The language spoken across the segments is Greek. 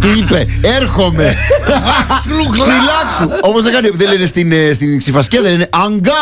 Και είπε, έρχομαι. Φυλάξου. Όμως δεν λένε στην Ξηφασκία, δεν λένε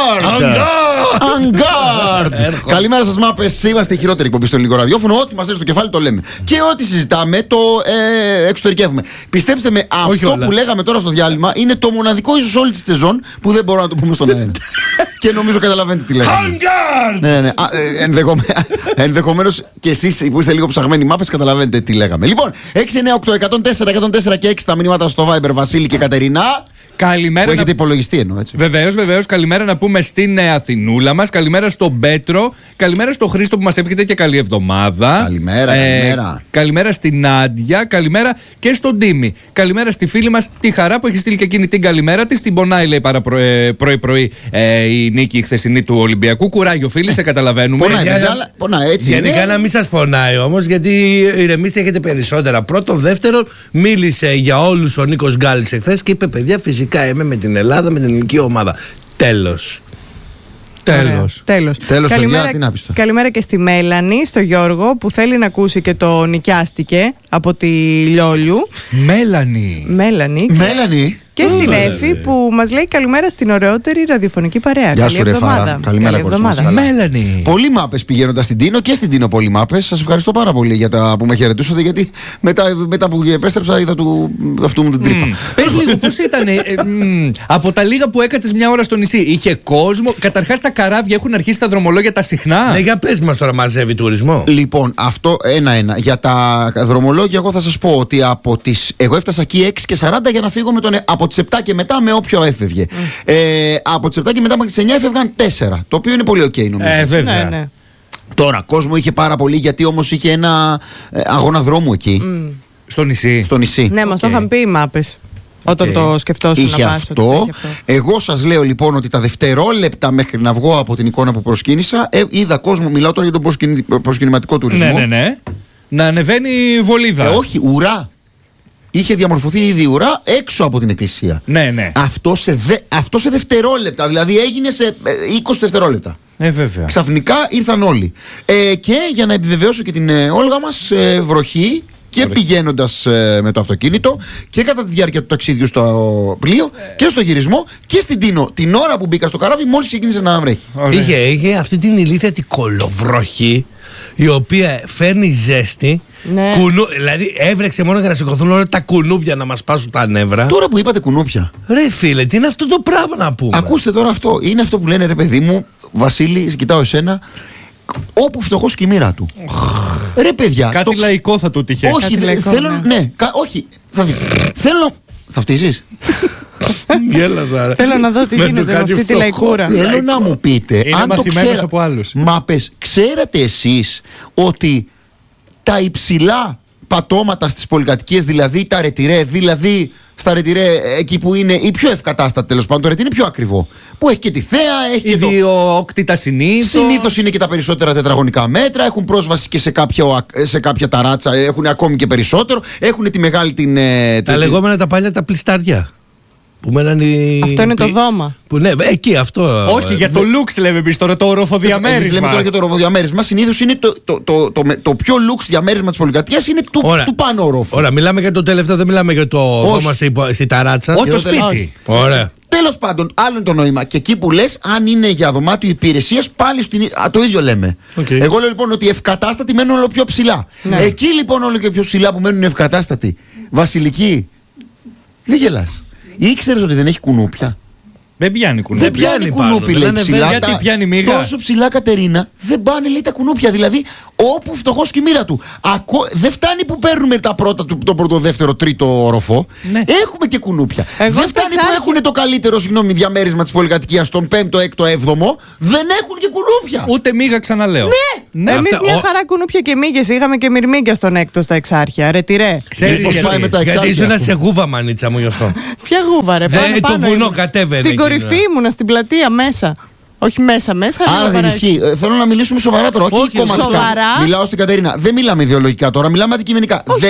Αγκάρντ. Καλημέρα σας, μάπες. Είμαστε η χειρότερη εκπομπή στο ελληνικό ραδιόφωνο. Ό,τι μας έρθει στο κεφάλι το λέμε. Και ό,τι συζητάμε το εξωτερικεύουμε. Πιστέψτε με, αυτό που λέγαμε τώρα στο διάλειμμα είναι το μοναδικό ίσως όλη τη σεζόν που δεν μπορώ να το πούμε στον αέρα. Και νομίζω καταλαβαίνετε τι λέγαμε. Ναι. Ενδεχομένως και εσείς που είστε λίγο ψαγμένοι μάπες καταλαβαίνετε τι λέγαμε. Λοιπόν, 698-104 και 6 τα μηνύματα στο Viber, Βασίλη και Κατερίνα. Καλημέρα. Που έχετε υπολογιστεί εννοώ, έτσι. Βεβαίως. Καλημέρα να πούμε στην Αθηνούλα μας. Καλημέρα στον Πέτρο. Καλημέρα στον Χρήστο που μας εύχεται και καλή εβδομάδα. Καλημέρα. Καλημέρα στην Νάντια. Καλημέρα και στον Τίμη. Καλημέρα στη φίλη μας τη Χαρά που έχει στείλει και εκείνη την καλημέρα της. Την πονάει, λέει, πρωί-πρωί η νίκη χθεσινή του Ολυμπιακού. Κουράγιο, φίλοι, σε καταλαβαίνουμε. Πονάει, έτσι. Γενικά να μην σας πονάει όμως, γιατί ηρεμήστε, έχετε περισσότερα. Πρώτον, δεύτερον, μίλησε για όλους ο Νίκος Γκάλης εχθές και είπε, παιδιά, φυσικά είμαι με την Ελλάδα, με την ελληνική ομάδα. Τέλος. Καλημέρα, καλημέρα και στη Μέλανη, στο Γιώργο που θέλει να ακούσει και το νοικιάστηκε από τη Λιόλιου. Μέλανη. Και στην Εφη που μας λέει καλημέρα στην ωραιότερη ραδιοφωνική παρέα. Γεια σου, ρε Φάρα. Καλημέρα, κορίτσια. Μέλανη. Πολλοί μάπες πηγαίνοντας στην Τίνο και στην Τίνο πολλοί μάπες. Σας ευχαριστώ πάρα πολύ για τα που με χαιρετούσατε, γιατί μετά που επέστρεψα είδα αυτού μου την τρύπα. Πες λίγο, πώς ήταν από τα λίγα που έκατσες μια ώρα στο νησί? Είχε κόσμο? Καταρχάς τα καράβια έχουν αρχίσει τα δρομολόγια τα συχνά? Ναι, για πες μας τώρα, μαζεύει τουρισμό? Λοιπόν, αυτό ένα-ένα. Για τα δρομολόγια, εγώ θα σας πω ότι εγώ έφτασα εκεί 6:40 για να φύγω από τις 7 και μετά με όποιο έφευγε. Από τις 7 και μετά μέχρι τις 9 έφευγαν 4. Το οποίο είναι πολύ ok, νομίζω. Βέβαια. Ναι. Τώρα, κόσμο είχε πάρα πολύ, γιατί όμως είχε ένα αγώνα δρόμου εκεί. Στο νησί. Ναι, μας το είχαν πει οι μάπες. Όταν το σκεφτόσουν είχε να πας. Αυτό. Εγώ σας λέω λοιπόν ότι τα δευτερόλεπτα μέχρι να βγω από την εικόνα που προσκύνησα, είδα κόσμο, μιλάω τώρα για τον προσκυνηματικό τουρισμό. Ναι. Να ανεβαίνει βολίδα. Όχι, ουρά. Είχε διαμορφωθεί ήδη η ουρά έξω από την εκκλησία. Ναι. Αυτό σε δευτερόλεπτα, δηλαδή έγινε σε 20 δευτερόλεπτα. Βέβαια. Ξαφνικά ήρθαν όλοι. Και για να επιβεβαιώσω και την Όλγα μας, βροχή και πηγαίνοντας με το αυτοκίνητο και κατά τη διάρκεια του ταξίδιου στο πλοίο και στο γυρισμό και στην Τίνο. Την ώρα που μπήκα στο καράβι, μόλις ξεκίνησε να βρέχει. Είχε αυτή την ηλίθιατη κολοβροχή, η οποία φέρνει ζέστη. Ναι. Δηλαδή έβρεξε μόνο για να σηκωθούν όλα τα κουνούπια να μας σπάσουν τα νεύρα. Τώρα που είπατε κουνούπια, ρε φίλε, τι είναι αυτό το πράγμα να πούμε? Ακούστε τώρα αυτό. Είναι αυτό που λένε, ρε παιδί μου, Βασίλη, κοιτάω εσένα, όπου φτωχός και η μοίρα του. Ρε παιδιά. Κάτι λαϊκό θα του τυχε. Όχι, θέλω. Ναι, όχι. Θέλω. Θα φτύσεις? Γέλαζα. Θέλω να δω τι γίνεται με αυτή τη λαϊκούρα. Θέλω να μου πείτε, είναι αν το μαθημένος από άλλους. Μάπες, ξέρατε εσείς ότι τα υψηλά πατώματα στις πολυκατοικίες, δηλαδή τα ρετυρέ, δηλαδή στα ρετυρέ εκεί που είναι η πιο ευκατάστατη, τέλος πάντων, το ρετυρέ είναι πιο ακριβό, που έχει και τη θέα, έχει και ιδιόκτητα συνήθως είναι και τα περισσότερα τετραγωνικά μέτρα, έχουν πρόσβαση και σε κάποια ταράτσα, έχουν ακόμη και περισσότερο, έχουν τη μεγάλη την... Τα λεγόμενα τα παλιά τα πλιστάρια. Αυτό είναι το δώμα. Που ναι, εκεί αυτό. Όχι, για το λουξ λέμε εμείς τώρα, το οροφοδιαμέρισμα. Λέμε τώρα για το οροφοδιαμέρισμα. Συνήθως είναι το πιο λουξ διαμέρισμα της πολυκατοικίας, είναι του πάνω ορόφου. Ωραία, μιλάμε για το τελευταίο, δεν μιλάμε για το δώμα στη ταράτσα. Όχι, το σπίτι. Ωραία. Τέλος πάντων, άλλο είναι το νόημα. Και εκεί που λες, αν είναι για δωμάτιο υπηρεσίας, πάλι το ίδιο λέμε. Εγώ λέω λοιπόν ότι οι ευκατάστατοι μένουν όλο πιο ψηλά. Εκεί λοιπόν όλο και πιο ψηλά που μένουν οι ευκατάστατοι, Βασιλική, μη γελάς. Ήξερες ότι δεν έχει κουνούπια? Δεν πιάνει κουνούπια. Δεν πιάνει κουνούπι, λέει, ψηλά. Γιατί πιάνει μίγα? Τόσο ψηλά, Κατερίνα, δεν πάνε, λέει, τα κουνούπια. Δηλαδή, όπου φτωχός και η μοίρα του. Δεν φτάνει που παίρνουμε τα πρώτα, το πρώτο, δεύτερο, τρίτο οροφό. Ναι. Έχουμε και κουνούπια. Δεν φτάνει που έχουν το καλύτερο, διαμέρισμα της πολυκατοικίας, τον 5ο, 6ο, 7ο. Δεν έχουν και κουνούπια. Ούτε μίγα, ξαναλέω. Ναι. Εμείς μια χαρά κουνούπια και μύγες είχαμε και μυρμήγκια στον 6ο στα Εξάρχεια. Ρετυρέ. Ξέρεις γιατί ήσουν σε γούβα, μανίτσα μου, γι' αυτό. Ποια γούβα, ρε? Το βουνό κατέβαινε. Στην κορυφή ήμουνα, στην πλατεία μέσα. Όχι μέσα. Άρα δεν ισχύει. Θέλω να μιλήσουμε σοβαρά τώρα. Όχι κομματικά. Σοβαρά. Μιλάω στην Κατερίνα. Δεν μιλάμε ιδεολογικά τώρα, μιλάμε αντικειμενικά.